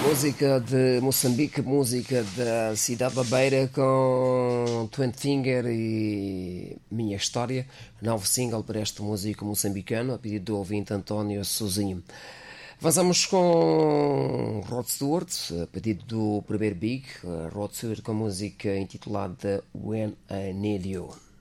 Música de Moçambique, música da Cidade da Beira com Twin Finger e Minha História, novo single para este músico moçambicano, a pedido do ouvinte António Souzinho. Avançamos com Rod Stewart, a pedido do primeiro Big, Rod Stewart com a música intitulada When I Need You.